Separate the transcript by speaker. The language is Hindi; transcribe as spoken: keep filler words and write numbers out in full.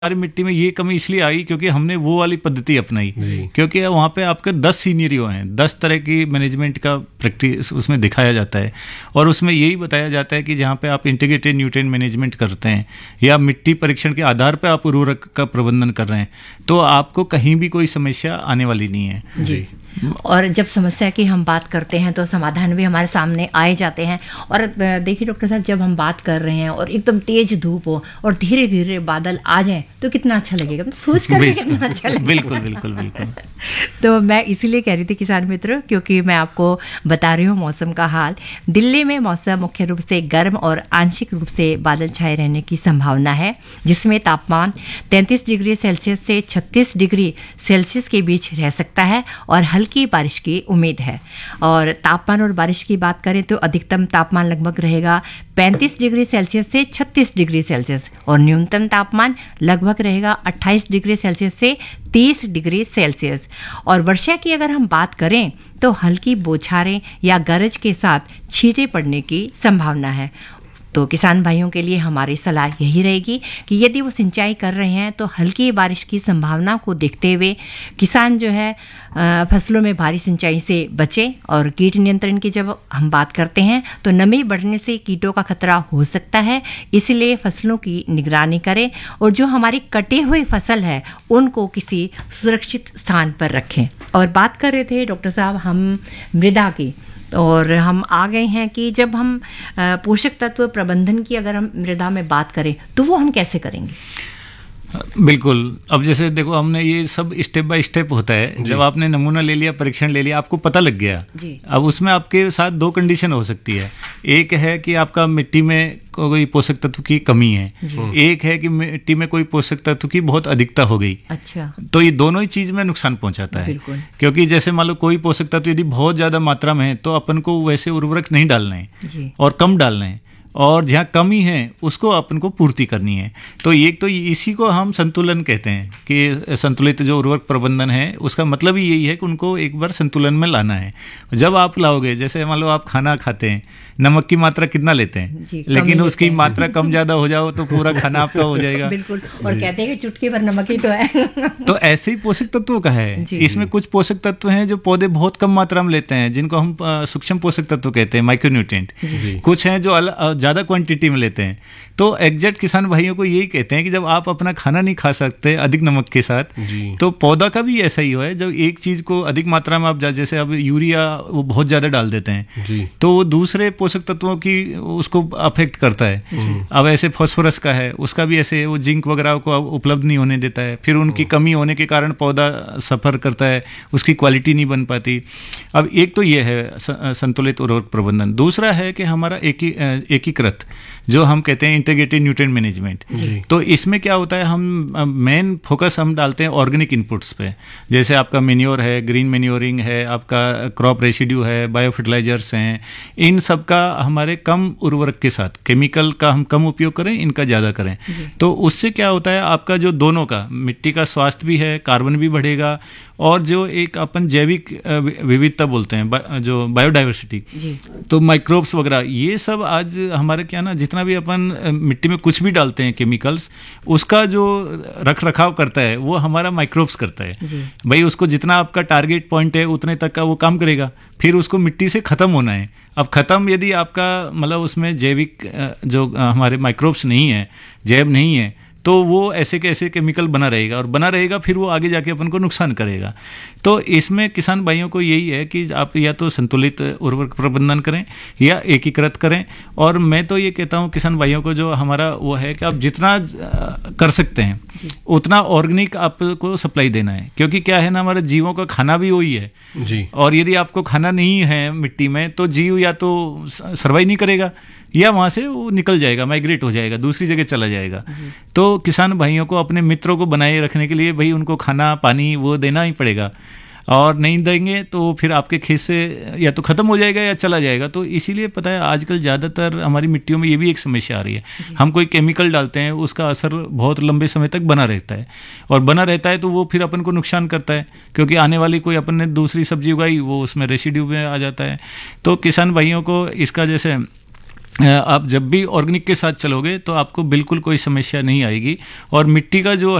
Speaker 1: हमारी मिट्टी में ये कमी इसलिए आई क्योंकि हमने वो वाली पद्धति अपनाई, क्योंकि वहाँ पे आपके दस सीनियरियो हैं, दस तरह की मैनेजमेंट का प्रैक्टिस उसमें दिखाया जाता है और उसमें यही बताया जाता है कि जहाँ पे आप इंटीग्रेटेड न्यूट्रिएंट मैनेजमेंट करते हैं या मिट्टी परीक्षण के आधार पे आप उर्वरक का प्रबंधन कर रहे हैं तो आपको कहीं भी कोई समस्या आने वाली नहीं है।
Speaker 2: जी, और जब समस्या की हम बात करते हैं तो समाधान भी हमारे सामने आए जाते हैं। और देखिए डॉक्टर साहब, जब हम बात कर रहे हैं और एकदम तेज धूप हो और धीरे धीरे बादल आ जाएं तो कितना अच्छा लगेगा, सोच कर कितना अच्छा लगेगा।
Speaker 1: बिल्कुल बिल्कुल बिल्कुल।
Speaker 2: तो मैं इसीलिए कह रही थी किसान मित्र, क्योंकि मैं आपको बता रही हूँ मौसम का हाल। दिल्ली में मौसम मुख्य रूप से गर्म और आंशिक रूप से बादल छाए रहने की संभावना है, जिसमें तापमान तैंतीस डिग्री सेल्सियस से छत्तीस डिग्री सेल्सियस के बीच रह सकता है और हल्की बारिश की उम्मीद है। और तापमान और बारिश की बात करें तो अधिकतम तापमान लगभग रहेगा पैंतीस डिग्री सेल्सियस से छत्तीस डिग्री सेल्सियस और न्यूनतम तापमान लगभग रहेगा अट्ठाईस डिग्री सेल्सियस से तीस डिग्री सेल्सियस। और वर्षा की अगर हम बात करें तो हल्की बौछारें या गरज के साथ छींटे पड़ने की संभावना है। तो किसान भाइयों के लिए हमारी सलाह यही रहेगी कि यदि वो सिंचाई कर रहे हैं तो हल्की बारिश की संभावना को देखते हुए किसान जो है फसलों में भारी सिंचाई से बचें। और कीट नियंत्रण की जब हम बात करते हैं तो नमी बढ़ने से कीटों का खतरा हो सकता है, इसलिए फसलों की निगरानी करें और जो हमारी कटे हुए फसल है उनको किसी सुरक्षित स्थान पर रखें। और बात कर रहे थे डॉक्टर साहब हम मृदा की, और हम आ गए हैं कि जब हम पोषक तत्व प्रबंधन की अगर हम मृदा में बात करें तो वो हम कैसे करेंगे?
Speaker 1: बिल्कुल। अब जैसे देखो, हमने ये सब स्टेप बाय स्टेप होता है। जब आपने नमूना ले लिया, परीक्षण ले लिया, आपको पता लग गया, अब उसमें आपके साथ दो कंडीशन हो सकती है। एक है कि आपका मिट्टी में कोई पोषक तत्व की कमी है, एक है कि मिट्टी में कोई पोषक तत्व की बहुत अधिकता हो गई।
Speaker 2: अच्छा,
Speaker 1: तो ये दोनों ही चीज में नुकसान पहुंचाता है। क्योंकि जैसे मान लो कोई पोषक तत्व यदि बहुत ज्यादा मात्रा में है तो अपन को वैसे उर्वरक नहीं डालना है और कम डालना है, और जहाँ कमी है उसको अपन को पूर्ति करनी है। तो एक तो इसी को हम संतुलन कहते हैं कि संतुलित जो उर्वरक प्रबंधन है उसका मतलब ही यही है कि उनको एक बार संतुलन में लाना है। जब आप लाओगे, जैसे मान लो आप खाना खाते हैं, नमक की मात्रा कितना लेते हैं, लेकिन उसकी मात्रा कम ज्यादा हो जाओ तो पूरा खाना आपका हो जाएगा।
Speaker 2: बिल्कुल। और कहते हैं कि चुटकी भर नमक ही तो है।
Speaker 1: तो ऐसे ही पोषक तत्वों का है। इसमें कुछ पोषक तत्व हैं जो पौधे बहुत कम मात्रा में लेते हैं, जिनको हम सूक्ष्म पोषक तत्व कहते हैं, माइक्रोन्यूट्रिएंट। कुछ हैं जो ज्यादा क्वांटिटी में लेते हैं। तो एग्जैक्ट किसान भाइयों को यही कहते हैं कि जब आप अपना खाना नहीं खा सकते अधिक नमक के साथ, तो पौधा का भी ऐसा ही है। जब एक चीज को अधिक मात्रा में आप, जैसे अब यूरिया वो बहुत ज्यादा डाल देते हैं तो वो दूसरे पोषक तत्वों की उसको अफेक्ट करता है। अब ऐसे फास्फोरस का है, उसका भी ऐसे वो जिंक वगैरह को उपलब्ध नहीं होने देता है, फिर उनकी कमी होने के कारण पौधा सफर करता है, उसकी क्वालिटी नहीं बन पाती। अब एक तो ये है संतुलित उर्वरक प्रबंधन। दूसरा है कि हमारा एकीकृत जो हम कहते हैं इंटीग्रेटेड न्यूट्रिएंट मैनेजमेंट। तो इसमें क्या होता है, हम मेन फोकस हम डालते हैं ऑर्गेनिक इनपुट्स पे, जैसे आपका मेन्योर है, ग्रीन मेन्योरिंग है, आपका क्रॉप रेसिड्यू है, बायो फर्टिलाइजर्स हैं। इन सब का हमारे कम उर्वरक के साथ, केमिकल का हम कम उपयोग करें, इनका ज़्यादा करें। तो उससे क्या होता है, आपका जो दोनों का मिट्टी का स्वास्थ्य भी है, कार्बन भी बढ़ेगा, और जो एक अपन जैविक विविधता बोलते हैं, जो बायोडाइवर्सिटी, तो माइक्रोब्स वगैरह, ये सब आज हमारे क्या ना, जितना भी अपन मिट्टी में कुछ भी डालते हैं केमिकल्स, उसका जो रख रखाव करता है वो हमारा माइक्रोब्स करता है। भाई उसको जितना आपका टारगेट पॉइंट है उतने तक का वो काम करेगा, फिर उसको मिट्टी से ख़त्म होना है। अब ख़त्म यदि आपका मतलब उसमें जैविक जो हमारे माइक्रोब्स नहीं है, जैव नहीं है, तो वो ऐसे के ऐसे केमिकल बना रहेगा और बना रहेगा, फिर वो आगे जाके अपन को नुकसान करेगा। तो इसमें किसान भाइयों को यही है कि आप या तो संतुलित उर्वरक प्रबंधन करें या एकीकृत करें। और मैं तो ये कहता हूँ किसान भाइयों को, जो हमारा वो है कि आप जितना कर सकते हैं उतना ऑर्गेनिक आपको सप्लाई देना है, क्योंकि क्या है ना, हमारे जीवों का खाना भी वही है जी। और यदि आपको खाना नहीं है मिट्टी में तो जीव या तो सर्वाइव नहीं करेगा या वहाँ से वो निकल जाएगा, माइग्रेट हो जाएगा, दूसरी जगह चला जाएगा। तो किसान भाइयों को अपने मित्रों को बनाए रखने के लिए भाई उनको खाना पानी वो देना ही पड़ेगा, और नहीं देंगे तो फिर आपके खेत से या तो ख़त्म हो जाएगा या चला जाएगा। तो इसीलिए पता है आजकल ज़्यादातर हमारी मिट्टियों में ये भी एक समस्या आ रही है, हम कोई केमिकल डालते हैं, उसका असर बहुत लंबे समय तक बना रहता है, और बना रहता है तो वो फिर अपन को नुकसान करता है, क्योंकि आने वाली कोई अपन ने दूसरी सब्जी उगाई वो उसमें रेसिड्यू में आ जाता है। तो किसान भाइयों को इसका जैसे आप जब भी ऑर्गेनिक के साथ चलोगे तो आपको बिल्कुल कोई समस्या नहीं आएगी। और मिट्टी का जो